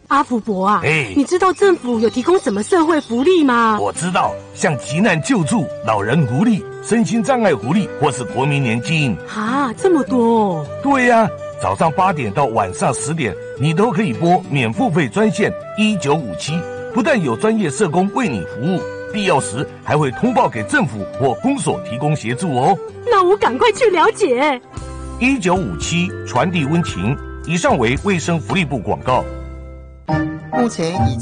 阿福伯啊， 哎， 你知道政府有提供什么社会福利吗？ 我知道，像急难救助、老人福利、身心障碍福利，或是国民年金。 啊，这么多哦！ 对呀，早上8点到晚上10点，你都可以拨免付费专线1957，不但有专业社工为你服务，必要时还会通报给政府或公所提供协助哦。 那我赶快去了解。 1957传递温情。以上为卫生福利部广告。 目前已